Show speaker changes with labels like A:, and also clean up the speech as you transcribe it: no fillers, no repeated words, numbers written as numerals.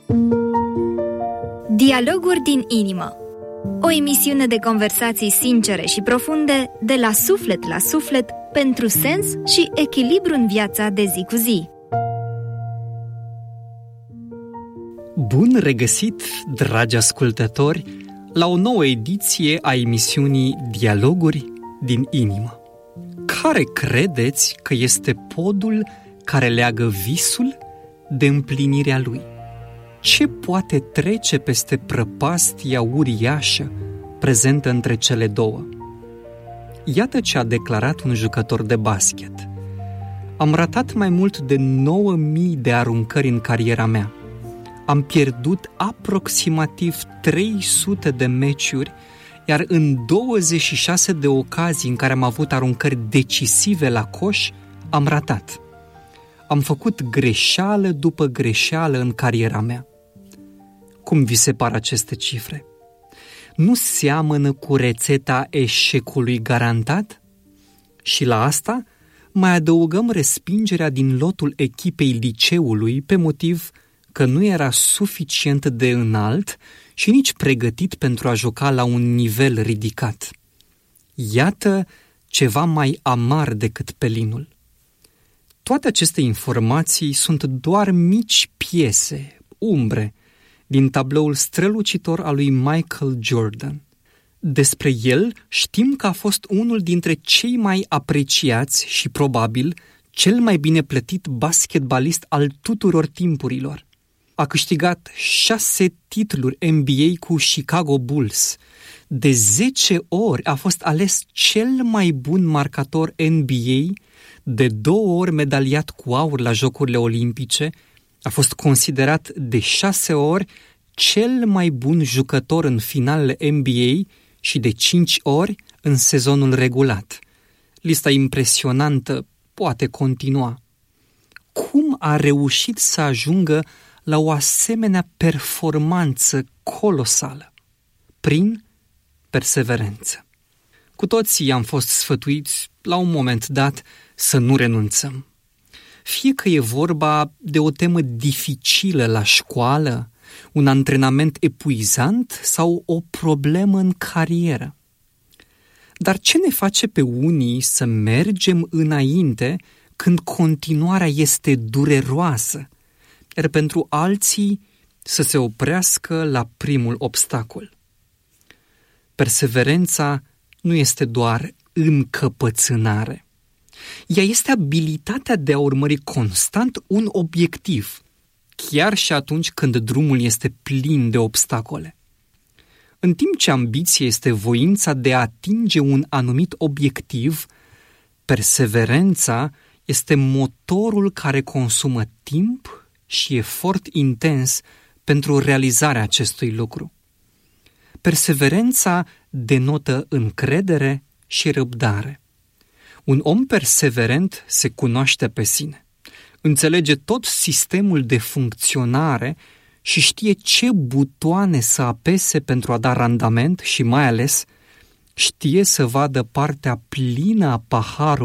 A: Dialoguri din inimă. O emisiune de conversații sincere și profunde, de la suflet la suflet, pentru sens și echilibru în viața de zi cu zi.
B: Bun regăsit, dragi ascultători, la o nouă ediție a emisiunii Dialoguri din inimă. Care credeți că este podul care leagă visul de împlinirea lui? Ce poate trece peste prăpastia uriașă prezentă între cele două? Iată ce a declarat un jucător de basket. Am ratat mai mult de 9000 de aruncări în cariera mea. Am pierdut aproximativ 300 de meciuri, iar în 26 de ocazii în care am avut aruncări decisive la coș, am ratat. Am făcut greșeală după greșeală în cariera mea. Cum vi se par aceste cifre? Nu seamănă cu rețeta eșecului garantat? Și la asta mai adăugăm respingerea din lotul echipei liceului pe motiv că nu era suficient de înalt și nici pregătit pentru a juca la un nivel ridicat. Iată ceva mai amar decât pelinul. Toate aceste informații sunt doar mici piese, umbre, din tabloul strălucitor al lui Michael Jordan. Despre el știm că a fost unul dintre cei mai apreciați și probabil cel mai bine plătit basketbalist al tuturor timpurilor. A câștigat 6 titluri NBA cu Chicago Bulls. De 10 ori a fost ales cel mai bun marcator NBA, de 2 ori medaliat cu aur la Jocurile Olimpice, a fost considerat de 6 ori cel mai bun jucător în finalele NBA și de 5 ori în sezonul regulat. Lista impresionantă poate continua. Cum a reușit să ajungă la o asemenea performanță colosală? Prin perseverență. Cu toții am fost sfătuiți la un moment dat să nu renunțăm. Fie că e vorba de o temă dificilă la școală, un antrenament epuizant sau o problemă în carieră. Dar ce ne face pe unii să mergem înainte când continuarea este dureroasă, iar pentru alții să se oprească la primul obstacol? Perseverența nu este doar încăpățânare. Ea este abilitatea de a urmări constant un obiectiv, chiar și atunci când drumul este plin de obstacole. În timp ce ambiția este voința de a atinge un anumit obiectiv, perseverența este motorul care consumă timp și efort intens pentru realizarea acestui lucru. Perseverența denotă încredere și răbdare. Un om perseverent se cunoaște pe sine, înțelege tot sistemul de funcționare și știe ce butoane să apese pentru a da randament și mai ales știe să vadă partea plină a paharului